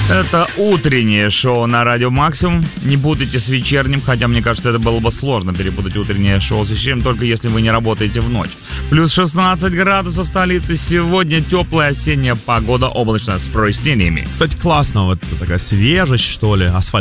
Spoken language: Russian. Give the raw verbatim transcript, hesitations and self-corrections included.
Это утреннее шоу на Радио Максимум. Не путайте с вечерним, хотя, мне кажется, это было бы сложно перепутать утреннее шоу с вечерним, только если вы не работаете в ночь. Плюс шестнадцать градусов в столице. Сегодня теплая осенняя погода, облачно с прояснениями. Кстати, классно, вот такая свежесть, что ли, асфальт